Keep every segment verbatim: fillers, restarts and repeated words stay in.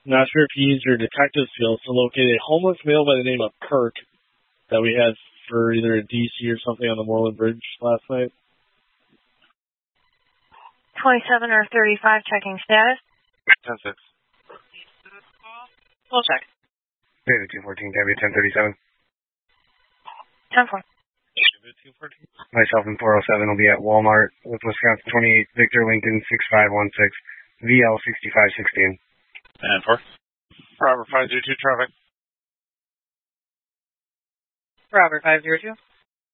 Not sure if he used your detective skills to locate a homeless male by the name of Kirk that we had for either a D C or something on the Moreland Bridge last night. twenty-seven or thirty-five, checking status. ten six. We'll check. David two fourteen, Debbie ten thirty-seven. ten four. David two fourteen. Myself and four oh seven will be at Walmart with Wisconsin twenty-eight, Victor Lincoln six five one six, V L sixty-five sixteen. ten four. Robert five zero two, traffic. Robert five zero two.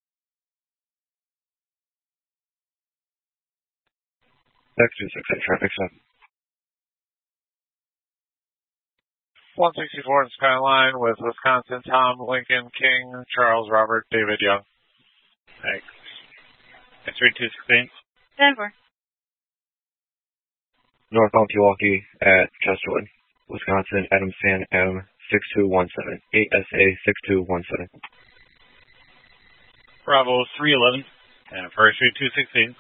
X two six eight, traffic stop. one sixty-four in Skyline with Wisconsin, Tom, Lincoln, King, Charles, Robert, David, Young. Thanks. X three two sixteen. ten four. North Milwaukee at Chesterwood, Wisconsin, Adam San M six two one seven, eight S A six two one seven. Bravo three eleven. And for X three two sixteen.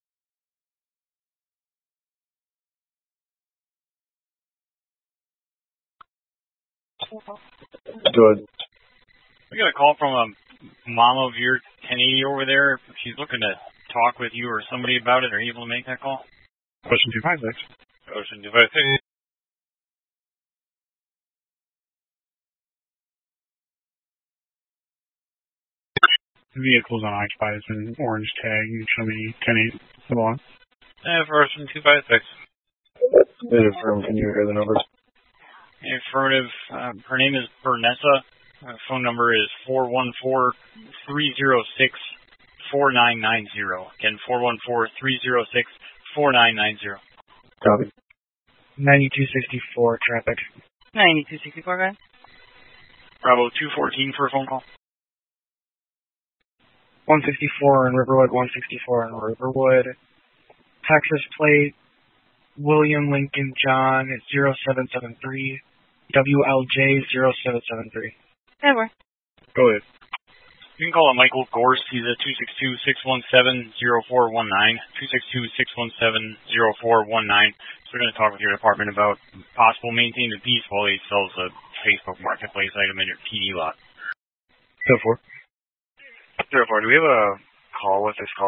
Good. We got a call from a mom of your ten eighty over there. She's looking to talk with you or somebody about it. Are you able to make that call? Ocean two five six. Ocean two five six. Vehicles unoccupied has been orange tag. You can show me ten eight. Come on. And for Ocean two five six. Affirm, can you hear the numbers? Affirmative. Uh, her name is Bernessa. Uh, phone number is four one four, three zero six, four nine nine zero. Again, four one four, three zero six, four nine nine zero. Copy. ninety-two sixty-four, traffic. ninety-two sixty-four, guys. Bravo two fourteen for a phone call. one sixty-four in Riverwood, one sixty-four in Riverwood. Texas plate, William Lincoln John, zero seven seven three, W L J zero seven seven three. ten four. Go ahead. You can call him Michael Gorst. He's at two six two, six one seven, zero four one nine, two six two, six one seven, zero four one nine. So we're going to talk with your department about possible maintaining the peace while he sells a Facebook Marketplace item in your P D lot. zero four. zero four, do we have a call with this call?